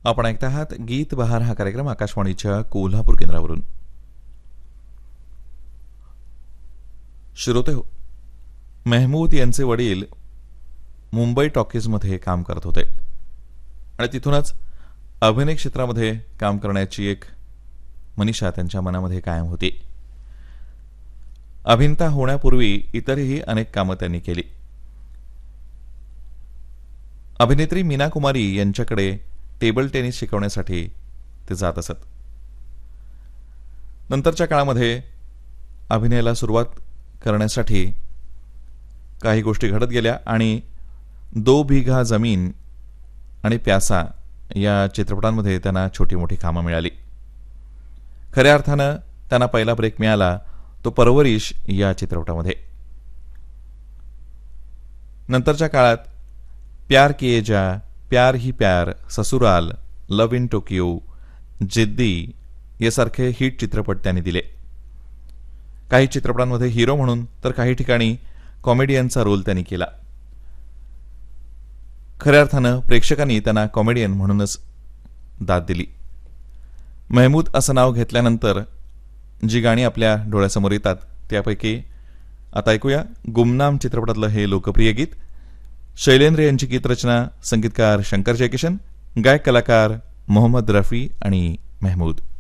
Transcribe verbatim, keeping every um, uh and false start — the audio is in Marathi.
आपण ऐकत आहात गीत बहार हा कार्यक्रम आकाशवाणीच्या कोल्हापूर केंद्रावरून. श्रोते हो, मेहमूद यांचे वडील मुंबई टॉकीजमध्ये काम करत होते आणि तिथूनच अभिनय क्षेत्रामध्ये काम करण्याची एक मनीषा त्यांच्या मनामध्ये कायम होती. अभिनेता होण्यापूर्वी इतरही अनेक कामं त्यांनी केली. अभिनेत्री मीना कुमारी यांच्याकडे टेबल टेनिस शिकवण्यासाठी ते जात असत. नंतरच्या काळामध्ये अभिनयाला सुरुवात करण्यासाठी काही गोष्टी घडत गेल्या आणि दो बिघा जमीन आणि प्यासा या चित्रपटांमध्ये त्यांना छोटी मोठी कामं मिळाली. खऱ्या अर्थानं त्यांना पहिला ब्रेक मिळाला तो परवरिश या चित्रपटामध्ये. नंतरच्या काळात प्यार किए जा, प्यार ही प्यार, ससुराल, लव इन टोकियो, जिद्दी यासारखे हिट चित्रपट त्यांनी दिले. काही चित्रपटांमध्ये हिरो म्हणून तर काही ठिकाणी कॉमेडियनचा रोल त्यांनी केला. खऱ्या अर्थानं प्रेक्षकांनी त्यांना कॉमेडियन म्हणूनच दाद दिली. मेहमूद असं नाव घेतल्यानंतर जी गाणी आपल्या डोळ्यासमोर येतात त्यापैकी आता ऐकूया गुमनाम चित्रपटातलं हे लोकप्रिय गीत. शैलेंद्र यांची गीतरचना, संगीतकार शंकर जयकिशन, गायक कलाकार मोहम्मद रफी आणि मेहमूद.